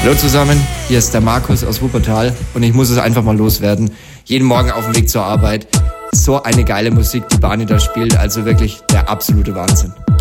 Hallo zusammen, hier ist der Markus aus Wuppertal und ich muss es einfach mal loswerden. Jeden Morgen auf dem Weg zur Arbeit. So eine geile Musik, die Barney da spielt, also wirklich der absolute Wahnsinn.